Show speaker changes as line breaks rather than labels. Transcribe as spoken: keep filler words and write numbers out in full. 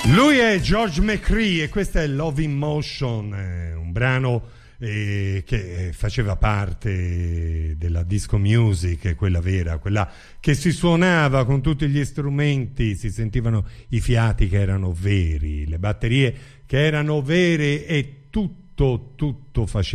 Lui è George McCree e questa è Love in Motion, eh, un brano eh, che faceva parte della disco music, quella vera, quella che si suonava con tutti gli strumenti, si sentivano i fiati che erano veri, le batterie che erano vere e tutto, tutto faceva